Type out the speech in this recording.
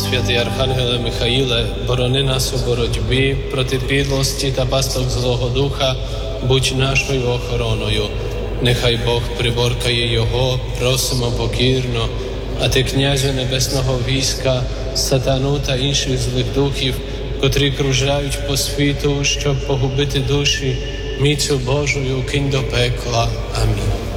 Святий Архангеле Михаїле, борони нас у боротьбі проти підлості та пасток злого духа, будь нашою охороною. Нехай Бог приборкає його, просимо покірно. А ти, князю небесного війська, сатану та інших злих духів, котрі кружляють по світу, щоб погубити душі, міцю Божою кинь до пекла. Амінь.